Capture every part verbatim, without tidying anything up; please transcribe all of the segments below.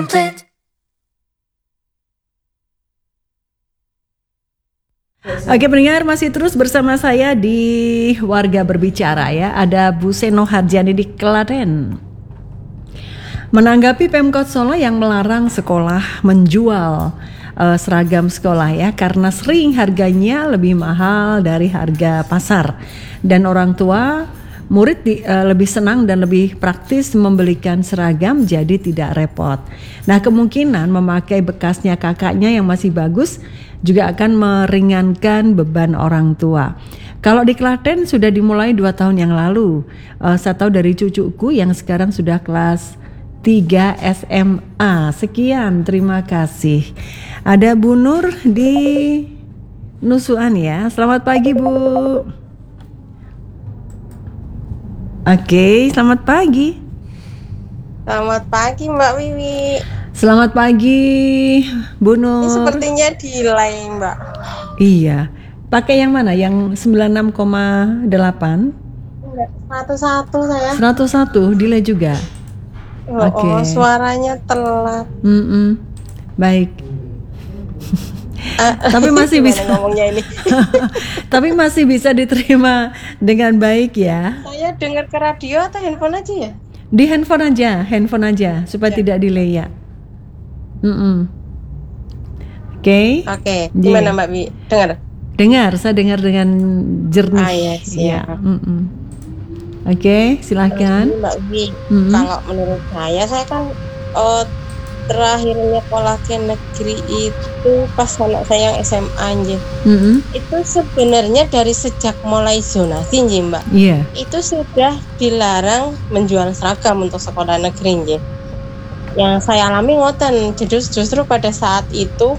komplit. Oke pendengar, masih terus bersama saya di Warga Berbicara ya. Ada Bu Seno Harjani di Klaten. Menanggapi Pemkot Solo yang melarang sekolah menjual uh, seragam sekolah ya, karena sering harganya lebih mahal dari harga pasar, dan orang tua murid di, uh, lebih senang dan lebih praktis membelikan seragam jadi tidak repot. Nah kemungkinan memakai bekasnya kakaknya yang masih bagus juga akan meringankan beban orang tua. Kalau di Klaten sudah dimulai dua tahun yang lalu. Uh, saya tahu dari cucuku yang sekarang sudah kelas tiga S M A. Sekian, terima kasih. Ada Bu Nur di Nusuan ya. Selamat pagi Bu. Oke, selamat pagi. Selamat pagi Mbak Wiwi. Selamat pagi Bu Nur. Ini sepertinya delay Mbak. Iya. Pakai yang mana? Yang sembilan puluh enam koma delapan? Enggak, seratus satu saya. seratus satu delay juga. Oh, Oke. oh, suaranya telat. Mm-mm. Baik. Uh, Tapi masih bisa ngomongnya ini. Tapi masih bisa diterima dengan baik ya. Saya dengar ke radio atau handphone aja ya? Di handphone aja, handphone aja supaya ya. tidak delay ya. Mm-mm. Oke. Okay. Oke. Okay. Gimana yeah. Mbak Wi? Dengar? Dengar, saya dengar dengan jernih. Ah, ya, siap. Ya. Oke, okay, silakan. Mbak Wi, mm-hmm. kalau menurut saya, saya kan uh, terakhir nyekolah ke negeri itu pas anak saya yang S M A aja. Mm-hmm. Itu sebenarnya dari sejak mulai zonasi aja Mbak. Iya. Yeah. Itu sudah dilarang menjual seragam untuk sekolah negeri aja. Yang saya alami ngoten, justru, justru pada saat itu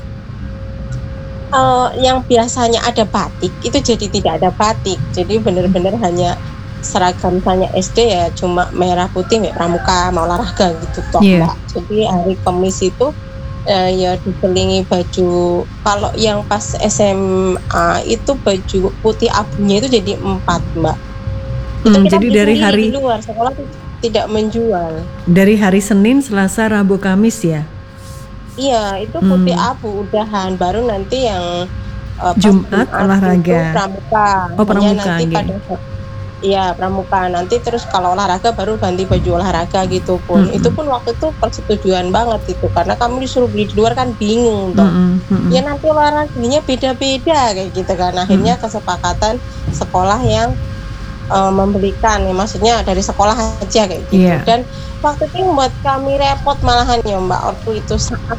uh, yang biasanya ada batik itu jadi tidak ada batik. Jadi benar-benar hanya seragam tanya S D ya cuma merah putih, merah pramuka, mau olahraga gitu toh yeah. Mbak. Jadi hari Kamis itu uh, ya diselingi baju. Kalau yang pas S M A itu baju putih abunya itu jadi empat Mbak. Hmm, jadi dari hari di luar sekolah tidak menjual. Dari hari Senin, Selasa, Rabu, Kamis ya? Iya, itu putih hmm. abu udahan. Baru nanti yang uh, Jumat olahraga. Pramuka. Oh pramuka. Nanti okay. pada Iya pramuka. Nanti terus kalau olahraga baru ganti baju olahraga gitu pun. Hmm. Itu pun waktu itu persetujuan banget itu karena kami disuruh beli di luar kan bingung toh. Hmm. Hmm. Ya nanti olahraganya beda-beda kayak gitu kan. Akhirnya hmm. kesepakatan sekolah yang Uh, membelikan ya, maksudnya dari sekolah aja kayak gitu yeah. Dan waktu itu buat kami repot malahan ya Mbak waktu itu saat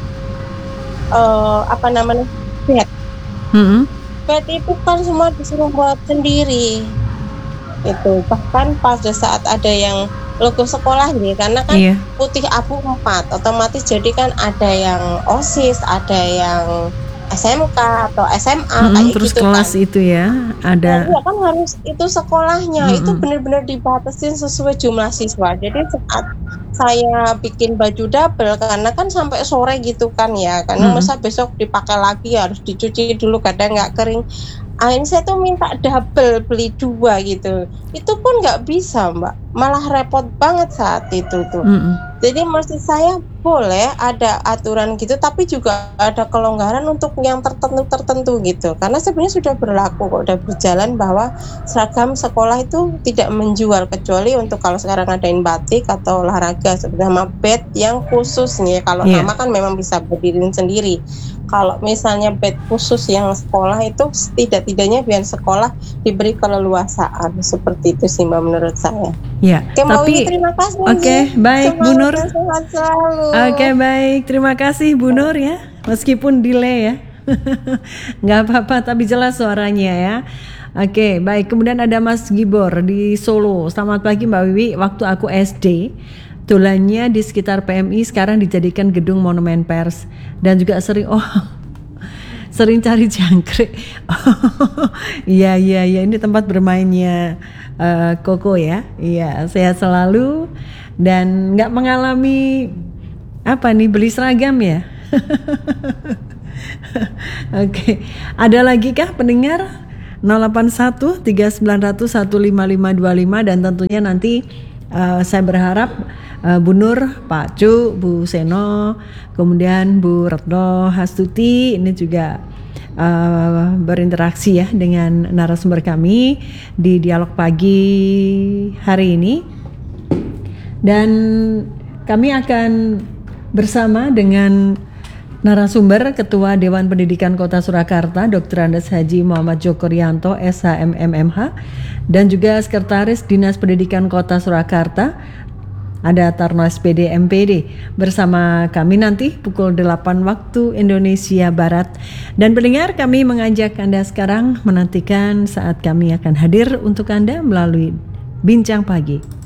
uh, apa namanya bed mm-hmm. bed itu kan semua disuruh buat sendiri itu, bahkan pada saat ada yang logo sekolah nih karena kan yeah. putih abu empat otomatis jadi kan ada yang OSIS, ada yang S M K atau S M A hmm, kayak terus gitu kelas kan. itu ya ada. Nah, ya kan harus itu sekolahnya hmm. itu benar-benar dibatasin sesuai jumlah siswa. Jadi saat saya bikin baju double karena kan sampai sore gitu kan ya, karena hmm. masa besok dipakai lagi harus dicuci dulu kadang nggak kering. Akhirnya saya tuh minta double beli dua gitu. Itu pun nggak bisa Mbak, malah repot banget saat itu tuh. Hmm. Jadi maksud saya boleh ada aturan gitu, tapi juga ada kelonggaran untuk yang tertentu-tertentu gitu. Karena sebenarnya sudah berlaku kok, udah berjalan bahwa seragam sekolah itu tidak menjual kecuali untuk kalau sekarang ngadain batik atau olahraga sama bed yang khusus nih. Kalau yeah. nama kan memang bisa berdiriin sendiri. Kalau misalnya bed khusus yang sekolah itu tidak-tidaknya biar sekolah diberi keleluasaan seperti itu sih Mbak menurut saya. Ya. Oke, tapi terima kasih. Oke, okay, baik Bu Nur. Sehat selalu. Oke, okay, baik. Terima kasih Bu Nur ya. Meskipun delay ya. Nggak apa-apa, tapi jelas suaranya ya. Oke, okay, baik. Kemudian ada Mas Gibor di Solo. Selamat pagi Mbak Wiwi. Waktu aku S D, tulannya di sekitar P M I sekarang dijadikan gedung monumen pers dan juga sering oh sering cari jangkrik. Iya iya iya ini tempat bermainnya uh, Koko ya. Iya, sehat selalu dan nggak mengalami apa nih beli seragam ya. Oke, okay. Ada lagi kah pendengar? nol delapan satu tiga sembilan nol nol satu lima lima dua lima dan tentunya nanti uh, saya berharap uh, Bu Nur, Pak Cu, Bu Seno, kemudian Bu Retno Hastuti ini juga uh, berinteraksi ya dengan narasumber kami di dialog pagi hari ini. Dan kami akan bersama dengan narasumber Ketua Dewan Pendidikan Kota Surakarta, Doktor Andes Haji Muhammad Joko Rianto, S H M M M H, dan juga Sekretaris Dinas Pendidikan Kota Surakarta, ada Tarno S P D M P D, bersama kami nanti pukul delapan waktu Indonesia Barat. Dan pendengar, kami mengajak Anda sekarang menantikan saat kami akan hadir untuk Anda melalui Bincang Pagi.